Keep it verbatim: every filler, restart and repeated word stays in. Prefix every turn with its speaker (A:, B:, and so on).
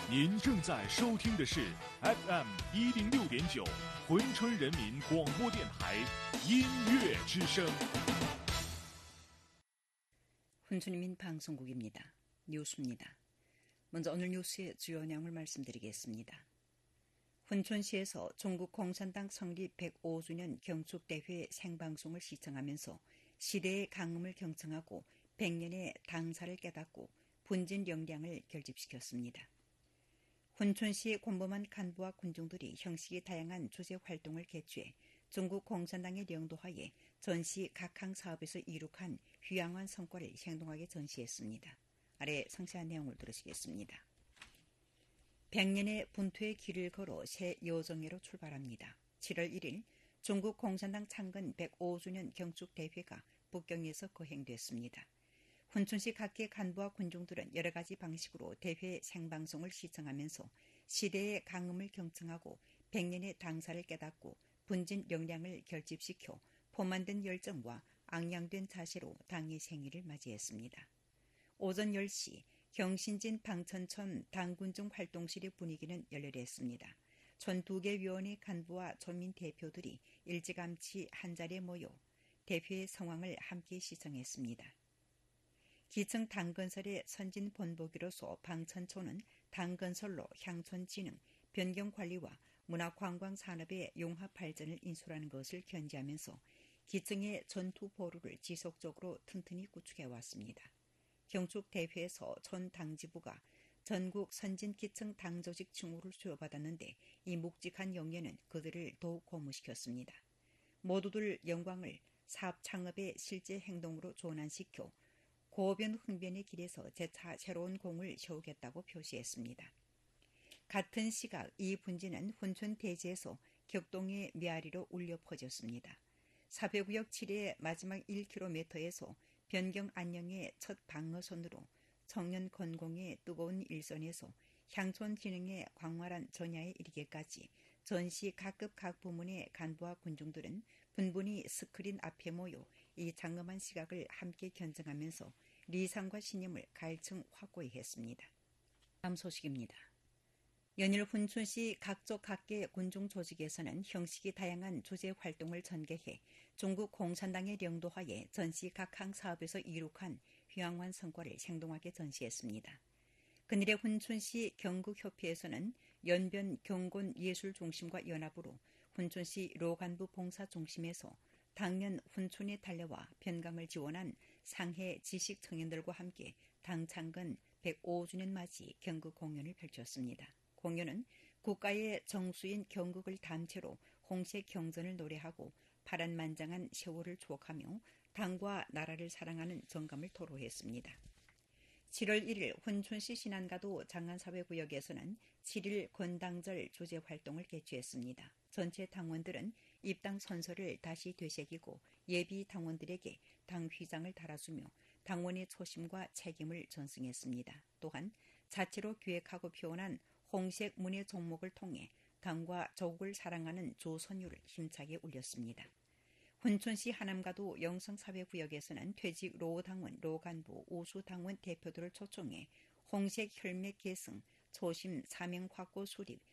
A: 您正在收听的是 에프 엠一零六点九珲春人民广播电台音乐之声。
B: 珲春人民방송국입니다. 뉴스입니다. 먼저 오늘 뉴스의 주요 내용을 말씀드리겠습니다. 훈촌시에서 중국 공산당 성립 백오 주년 경축대회 생방송을 시청하면서 시대의 강음을 경청하고 백 년의 당사를 깨닫고 분진 역량을 결집시켰습니다. 훈촌시 권범한 간부와 군중들이 형식이 다양한 주제 활동을 개최해 중국 공산당의領導하에 전시 각항 사업에서 이룩한 휘황한 성과를 생동하게 전시했습니다. 아래 상세한 내용을 들으시겠습니다. 백 년의 분투의 길을 걸어 새 여정회로 출발합니다. 칠월 일일 중국 공산당 창건 백오 주년 경축대회가 북경에서 거행됐습니다. 훈촌시 각계 간부와 군중들은 여러 가지 방식으로 대회 생방송을 시청하면서 시대의 강음을 경청하고 백 년의 당사를 깨닫고 분진 역량을 결집시켜 포만든 열정과 앙양된 자세로 당의 생일을 맞이했습니다. 오전 열 시 경신진 방천천 당군중 활동실의 분위기는 열렬했습니다. 촌 두 개 위원회 간부와 촌민 대표들이 일찌감치 한자리에 모여 대회의 상황을 함께 시청했습니다. 기층 당건설의 선진 본보기로서 방천촌은 당건설로 향촌진흥, 변경관리와 문화관광산업의 용합 발전을 인솔하는 것을 견지하면서 기층의 전투 보루를 지속적으로 튼튼히 구축해왔습니다. 경축대회에서 촌 당지부가 전국 선진기층 당조직 칭호를 수여받았는데 이 묵직한 영예는 그들을 더욱 고무시켰습니다. 모두들 영광을 사업 창업의 실제 행동으로 전환시켜 고변 흥변의 길에서 재차 새로운 공을 세우겠다고 표시했습니다. 같은 시각 이 분지는 훈촌 대지에서 격동의 메아리로 울려 퍼졌습니다. 사배구역 칠 회의 마지막 일 킬로미터에서 변경 안녕의 첫 방어선으로 청년 건공의 뜨거운 일선에서 향촌 진흥의 광활한 전야에 이르기까지 전시 각급 각 부문의 간부와 군중들은 분분히 스크린 앞에 모여 이 장엄한 시각을 함께 견증하면서 리상과 신념을 갈층 확고히 했습니다. 다음 소식입니다. 연일 훈춘시 각조 각계 군중 조직에서는 형식이 다양한 주제 활동을 전개해 중국 공산당의領導하에 전시 각항 사업에서 이룩한 휘황한 성과를 생동하게 전시했습니다. 그날의 훈춘시 경국협회에서는 연변 경곤예술중심과 연합으로 훈춘시 로간부 봉사중심에서 당년 훈춘에 달려와 변감을 지원한 상해 지식청년들과 함께 당 창건 백오 주년 맞이 경극 공연을 펼쳤습니다. 공연은 국가의 정수인 경극을 단체로 홍색 경전을 노래하고 파란만장한 세월을 추억하며 당과 나라를 사랑하는 정감을 토로했습니다. 칠월 일일 훈춘시 신안가도 장안사회구역에서는 칠일 건당절 주제 활동을 개최했습니다. 전체 당원들은 입당 선서를 다시 되새기고 예비 당원들에게 당 휘장을 달아주며 당원의 초심과 책임을 전승했습니다. 또한 자체로 기획하고 표현한 홍색 문예 종목을 통해 당과 조국을 사랑하는 조선유를 힘차게 울렸습니다. 훈춘시 하남가도 영성사회구역에서는 퇴직 로당원, 로간부, 우수당원 대표들을 초청해 홍색 혈맥 계승, 초심 사명 확고 수립,